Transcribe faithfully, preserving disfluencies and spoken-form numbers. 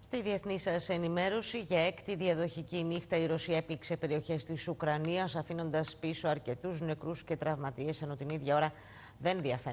Στη διεθνή σας ενημέρωση, για έκτη διαδοχική νύχτα η Ρωσία έπληξε περιοχές της Ουκρανίας, αφήνοντας πίσω αρκετούς νεκρούς και τραυματίες, ενώ την ίδια ώρα δεν διαφαίνεται